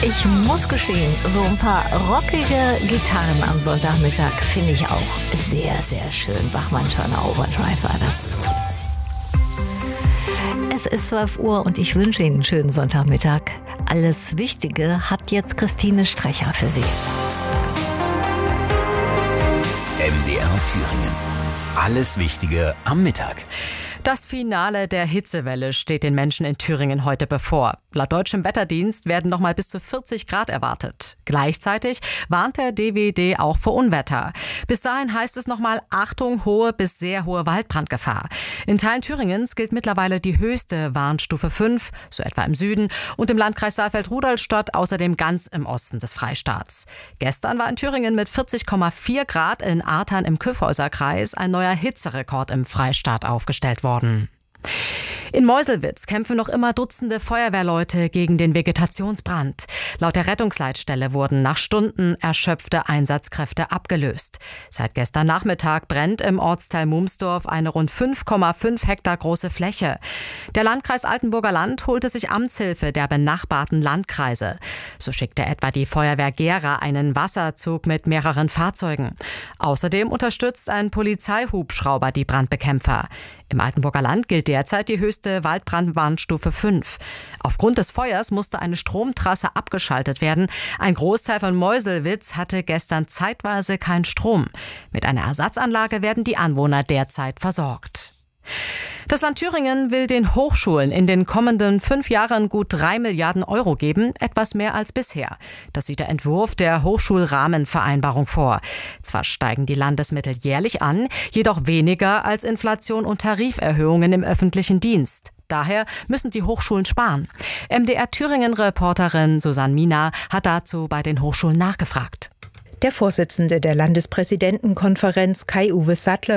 Ich muss gestehen, so ein paar rockige Gitarren am Sonntagmittag finde ich auch sehr, sehr schön. Bachmann-Turner Overdrive war das. Es ist 12 Uhr und ich wünsche Ihnen einen schönen Sonntagmittag. Alles Wichtige hat jetzt Christine Strecher für Sie. MDR Thüringen. Alles Wichtige am Mittag. Das Finale der Hitzewelle steht den Menschen in Thüringen heute bevor. Laut deutschem Wetterdienst werden noch mal bis zu 40 Grad erwartet. Gleichzeitig warnt der DWD auch vor Unwetter. Bis dahin heißt es noch mal Achtung, hohe bis sehr hohe Waldbrandgefahr. In Teilen Thüringens gilt mittlerweile die höchste Warnstufe 5, so etwa im Süden, und im Landkreis Saalfeld-Rudolstadt außerdem ganz im Osten des Freistaats. Gestern war in Thüringen mit 40,4 Grad in Artern im Kyffhäuserkreis ein neuer Hitzerekord im Freistaat aufgestellt worden. In Meuselwitz kämpfen noch immer Dutzende Feuerwehrleute gegen den Vegetationsbrand. Laut der Rettungsleitstelle wurden nach Stunden erschöpfte Einsatzkräfte abgelöst. Seit gestern Nachmittag brennt im Ortsteil Mumsdorf eine rund 5,5 Hektar große Fläche. Der Landkreis Altenburger Land holte sich Amtshilfe der benachbarten Landkreise. So schickte etwa die Feuerwehr Gera einen Wasserzug mit mehreren Fahrzeugen. Außerdem unterstützt ein Polizeihubschrauber die Brandbekämpfer. Im Altenburger Land gilt derzeit die höchste Waldbrandwarnstufe 5. Aufgrund des Feuers musste eine Stromtrasse abgeschaltet werden. Ein Großteil von Meuselwitz hatte gestern zeitweise keinen Strom. Mit einer Ersatzanlage werden die Anwohner derzeit versorgt. Das Land Thüringen will den Hochschulen in den kommenden 5 Jahren gut 3 Milliarden Euro geben, etwas mehr als bisher. Das sieht der Entwurf der Hochschulrahmenvereinbarung vor. Zwar steigen die Landesmittel jährlich an, jedoch weniger als Inflation und Tariferhöhungen im öffentlichen Dienst. Daher müssen die Hochschulen sparen. MDR Thüringen-Reporterin Susanne Mina hat dazu bei den Hochschulen nachgefragt. Der Vorsitzende der Landespräsidentenkonferenz, Kai-Uwe Sattler,